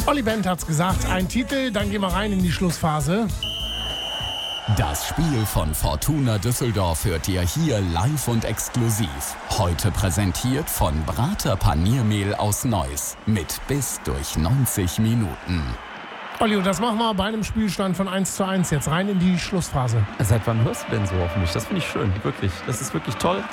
Olli Bent hat's gesagt, ein Titel, dann gehen wir rein in die Schlussphase. Das Spiel von Fortuna Düsseldorf hört ihr hier live und exklusiv. Heute präsentiert von Brater Paniermehl aus Neuss mit bis durch 90 Minuten. Olli, und das machen wir bei einem Spielstand von 1:1 jetzt rein in die Schlussphase. Seit wann hörst du denn so auf mich? Das finde ich schön, wirklich. Das ist wirklich toll.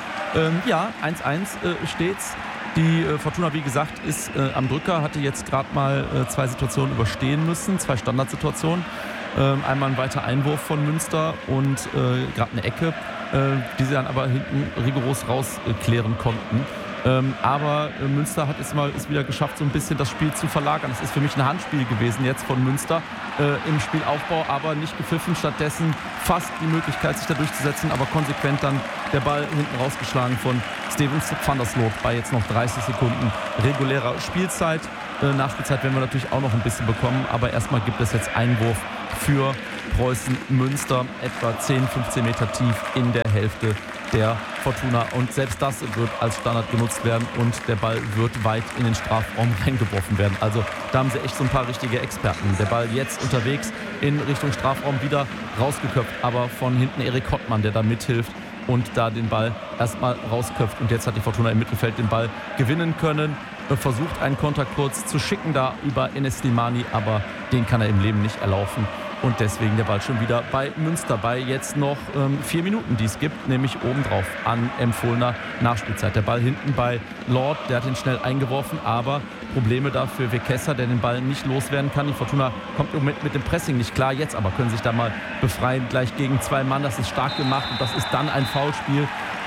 1:1 steht's. Die Fortuna, wie gesagt, ist am Drücker, hatte jetzt gerade mal 2 Situationen überstehen müssen, 2 Standardsituationen. Einmal ein weiter Einwurf von Münster und gerade eine Ecke, die sie dann aber hinten rigoros rausklären konnten. Aber Münster hat es wieder geschafft, so ein bisschen das Spiel zu verlagern. Es ist für mich ein Handspiel gewesen jetzt von Münster im Spielaufbau, aber nicht gepfiffen. Stattdessen fast die Möglichkeit, sich da durchzusetzen, aber konsequent dann der Ball hinten rausgeschlagen von Steven van der Sloot bei jetzt noch 30 Sekunden regulärer Spielzeit. Nachspielzeit werden wir natürlich auch noch ein bisschen bekommen, aber erstmal gibt es jetzt Einwurf für Preußen Münster, etwa 10-15 Meter tief in der Hälfte der Fortuna. Und selbst das wird als Standard genutzt werden und der Ball wird weit in den Strafraum reingeworfen werden. Also da haben sie echt so ein paar richtige Experten. Der Ball jetzt unterwegs in Richtung Strafraum wieder rausgeköpft, aber von hinten Erik Hottmann, der da mithilft und da den Ball erstmal rausköpft. Und jetzt hat die Fortuna im Mittelfeld den Ball gewinnen können. Versucht einen Konter kurz zu schicken da über Enes Slimani, aber den kann er im Leben nicht erlaufen. Und deswegen der Ball schon wieder bei Münster, bei jetzt noch 4 Minuten, die es gibt, nämlich obendrauf an empfohlener Nachspielzeit. Der Ball hinten bei Lord, der hat ihn schnell eingeworfen, aber Probleme da für Wekesa, der den Ball nicht loswerden kann. Die Fortuna kommt im Moment mit dem Pressing nicht klar, jetzt aber können sich da mal befreien, gleich gegen 2 Mann. Das ist stark gemacht und das ist dann ein Foulspiel.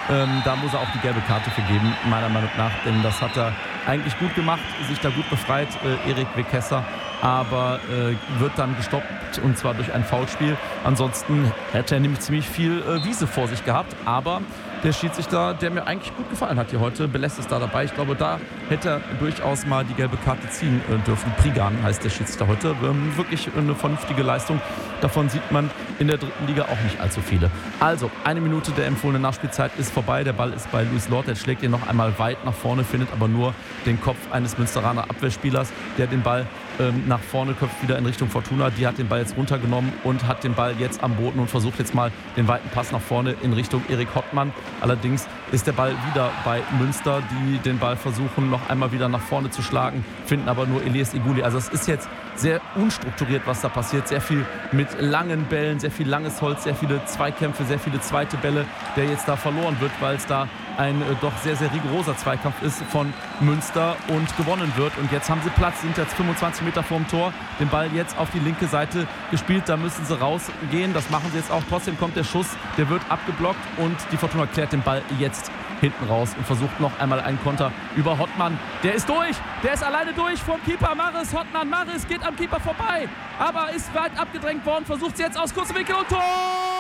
Da muss er auch die gelbe Karte für geben, meiner Meinung nach, denn das hat er eigentlich gut gemacht, sich da gut befreit, Erik Wekesa, aber wird dann gestoppt und zwar durch ein Foulspiel. Ansonsten hätte er nämlich ziemlich viel Wiese vor sich gehabt, aber der Schiedsrichter, der mir eigentlich gut gefallen hat hier heute, belässt es da dabei. Ich glaube, da hätte er durchaus mal die gelbe Karte ziehen dürfen. Prigan heißt der Schiedsrichter heute. Wirklich eine vernünftige Leistung. Davon sieht man in der 3. Liga auch nicht allzu viele. Also, 1 Minute der empfohlenen Nachspielzeit ist vorbei. Der Ball ist bei Luis Lord. Der schlägt ihn noch einmal weit nach vorne, findet aber nur den Kopf eines Münsteraner Abwehrspielers, der den Ball nach vorne köpft, wieder in Richtung Fortuna. Die hat den Ball jetzt runtergenommen und hat den Ball jetzt am Boden und versucht jetzt mal den weiten Pass nach vorne in Richtung Erik Hottmann. Allerdings ist der Ball wieder bei Münster, die den Ball versuchen, noch einmal wieder nach vorne zu schlagen, finden aber nur Elias Iguli. Also es ist jetzt sehr unstrukturiert, was da passiert. Sehr viel mit langen Bällen, sehr viel langes Holz, sehr viele Zweikämpfe, sehr viele zweite Bälle, der jetzt da verloren wird, weil es da ein doch sehr, sehr rigoroser Zweikampf ist von Münster und gewonnen wird. Und jetzt haben sie Platz, sind jetzt 25 Meter vorm Tor, den Ball jetzt auf die linke Seite gespielt, da müssen sie rausgehen, das machen sie jetzt auch. Trotzdem kommt der Schuss, der wird abgeblockt und die Fortuna klärt den Ball jetzt hinten raus und versucht noch einmal einen Konter über Hottmann. Der ist durch, der ist alleine durch vom Keeper Maris Hottmann. Maris geht am Keeper vorbei, aber ist weit abgedrängt worden, versucht sie jetzt aus kurzem Winkel und Tor!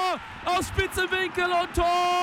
Aus spitzem Winkel und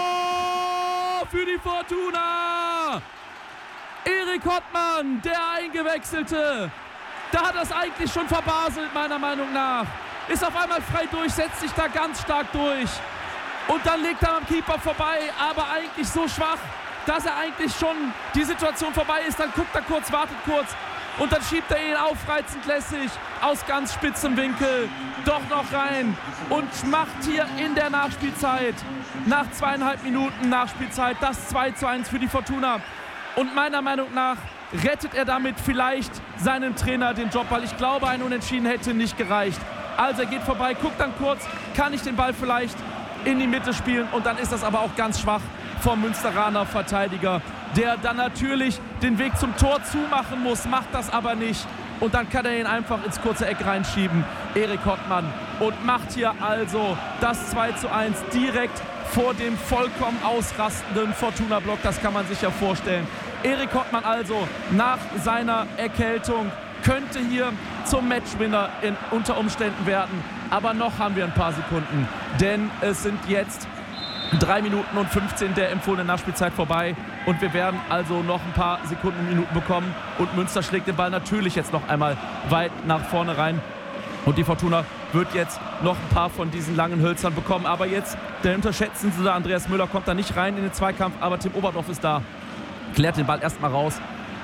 Tor für die Fortuna! Erik Hottmann, der Eingewechselte, da hat er es eigentlich schon verbaselt, meiner Meinung nach. Ist auf einmal frei durch, setzt sich da ganz stark durch. Und dann legt er am Keeper vorbei, aber eigentlich so schwach, dass er eigentlich schon die Situation vorbei ist. Dann guckt er kurz, wartet kurz und dann schiebt er ihn aufreizend lässig aus ganz spitzem Winkel doch noch rein und macht hier in der Nachspielzeit, nach 2,5 Minuten Nachspielzeit, das 2:1 für die Fortuna. Und meiner Meinung nach rettet er damit vielleicht seinem Trainer den Job, weil ich glaube, ein Unentschieden hätte nicht gereicht. Also er geht vorbei, guckt dann kurz, kann ich den Ball vielleicht in die Mitte spielen und dann ist das aber auch ganz schwach vom Münsteraner Verteidiger, der dann natürlich den Weg zum Tor zumachen muss, macht das aber nicht und dann kann er ihn einfach ins kurze Eck reinschieben, Erik Hottmann, und macht hier also das 2:1 direkt vor dem vollkommen ausrastenden Fortuna-Block, das kann man sich ja vorstellen. Erik Hottmann also nach seiner Erkältung könnte hier zum Matchwinner unter Umständen werden. Aber noch haben wir ein paar Sekunden, denn es sind jetzt 3 Minuten und 15 der empfohlenen Nachspielzeit vorbei und wir werden also noch ein paar Sekunden und Minuten bekommen und Münster schlägt den Ball natürlich jetzt noch einmal weit nach vorne rein und die Fortuna wird jetzt noch ein paar von diesen langen Hölzern bekommen, aber jetzt, der unterschätzen sie da, Andreas Müller kommt da nicht rein in den Zweikampf, aber Tim Oberdorf ist da, klärt den Ball erstmal raus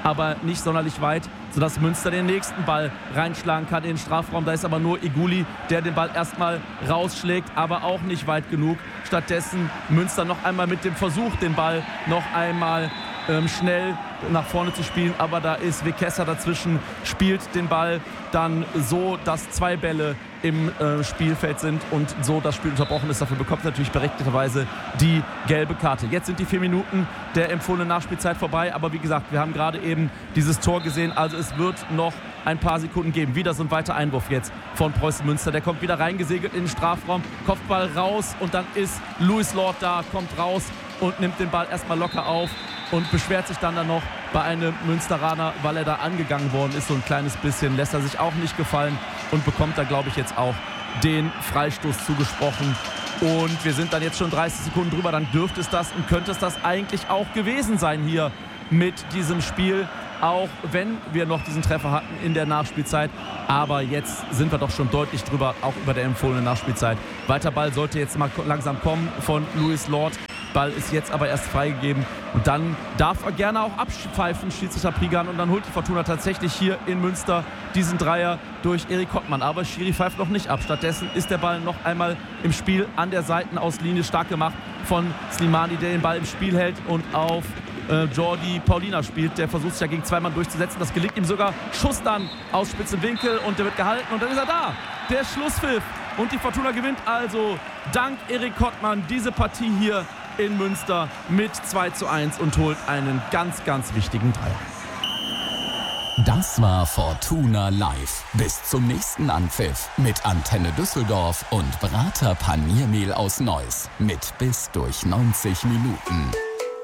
aber nicht sonderlich weit, sodass Münster den nächsten Ball reinschlagen kann in den Strafraum. Da ist aber nur Iguli, der den Ball erstmal rausschlägt, aber auch nicht weit genug. Stattdessen Münster noch einmal mit dem Versuch, den Ball noch einmal schnell nach vorne zu spielen, aber da ist Wekesa dazwischen, spielt den Ball dann so, dass 2 Bälle im Spielfeld sind und so das Spiel unterbrochen ist. Dafür bekommt natürlich berechtigterweise die gelbe Karte. Jetzt sind die 4 Minuten der empfohlenen Nachspielzeit vorbei, aber wie gesagt, wir haben gerade eben dieses Tor gesehen, also es wird noch ein paar Sekunden geben. Wieder so ein weiter Einwurf jetzt von Preußen Münster. Der kommt wieder reingesegelt in den Strafraum, Kopfball raus und dann ist Louis Lord da, kommt raus und nimmt den Ball erstmal locker auf und beschwert sich dann noch bei einem Münsteraner, weil er da angegangen worden ist. So ein kleines bisschen lässt er sich auch nicht gefallen und bekommt da, glaube ich, jetzt auch den Freistoß zugesprochen. Und wir sind dann jetzt schon 30 Sekunden drüber. Dann dürfte es das und könnte es das eigentlich auch gewesen sein hier mit diesem Spiel. Auch wenn wir noch diesen Treffer hatten in der Nachspielzeit. Aber jetzt sind wir doch schon deutlich drüber, auch über der empfohlenen Nachspielzeit. Weiter Ball sollte jetzt mal langsam kommen von Louis Lord. Ball ist jetzt aber erst freigegeben. Und dann darf er gerne auch abpfeifen, Schiedsrichter Prigan. Und dann holt die Fortuna tatsächlich hier in Münster diesen Dreier durch Erik Kottmann. Aber Schiri pfeift noch nicht ab. Stattdessen ist der Ball noch einmal im Spiel an der Seitenauslinie, stark gemacht von Slimani, der den Ball im Spiel hält und auf Jordi Paulina spielt. Der versucht sich ja gegen 2 Mann durchzusetzen. Das gelingt ihm sogar. Schuss dann aus spitzem Winkel und der wird gehalten und dann ist er da. Der Schlusspfiff. Und die Fortuna gewinnt also dank Erik Kottmann diese Partie hier in Münster mit 2:1 und holt einen ganz, ganz wichtigen Dreier. Das war Fortuna Live. Bis zum nächsten Anpfiff mit Antenne Düsseldorf und Berater Paniermehl aus Neuss mit bis durch 90 Minuten.